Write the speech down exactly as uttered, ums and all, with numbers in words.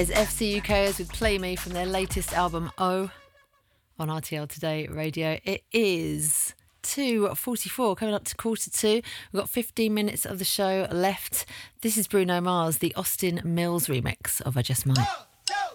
It's F C U Kers with Play Me from their latest album O on R T L Today Radio. It is two forty-four, coming up to quarter two. We've got fifteen minutes of the show left. This is Bruno Mars, the Austin Mills remix of I Just Might.